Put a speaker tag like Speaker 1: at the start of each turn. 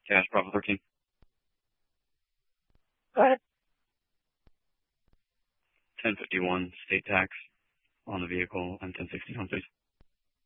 Speaker 1: Cash Bravo 13.
Speaker 2: Go ahead.
Speaker 1: 1051 state tax on the vehicle and 1061, please.